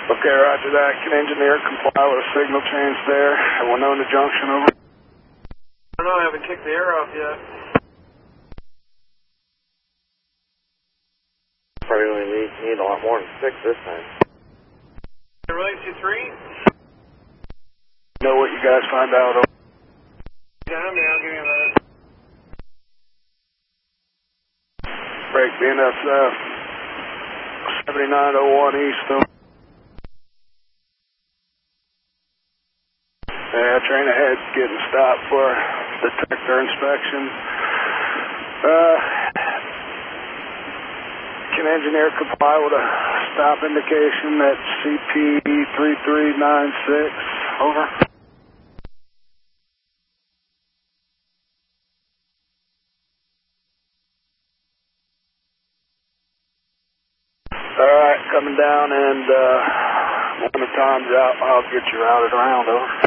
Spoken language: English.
Okay, roger that. Can engineer comply with a signal change there at Winona Junction, over? I don't know, I haven't kicked the air off yet. Probably only need a lot more than 6 this time. Relay 2-3? Know what you guys find out, over? Down now, give me a minute. Break BNSF 7901 East, over. Yeah, train ahead, getting stopped for detector inspection. Can engineer comply with a stop indication at CP3396, over? Alright, coming down, and when the time's out, I'll get you routed around, over.